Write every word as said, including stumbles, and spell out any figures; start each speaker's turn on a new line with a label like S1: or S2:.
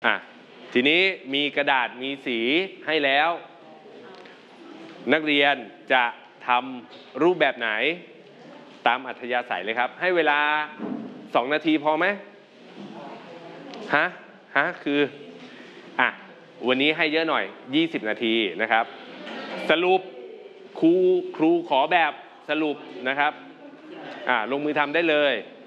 S1: อ่ะทีนี้มีกระดาษมีสีให้แล้ว นักเรียนจะทำรูปแบบไหนตามอัธยาศัยเลยครับให้เวลาสองนาทีพอไหมฮะฮะคืออ่ะวันนี้ให้เยอะหน่อยยี่สิบนาทีนะครับสรุปครูครูขอแบบสรุปนะครับอ่ะลงมือทำได้เลย